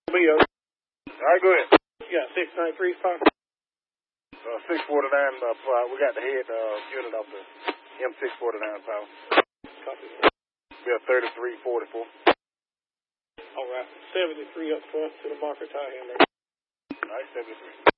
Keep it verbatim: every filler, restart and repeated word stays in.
Leo. All right, go ahead. You got six ninety-three spot? Uh, six forty-nine, uh, uh, we got the head uh, unit of the M six forty-nine power. Copy. We have thirty-three forty-four. All right. seventy-three up front to the marker tie handler. All right, seventy-three.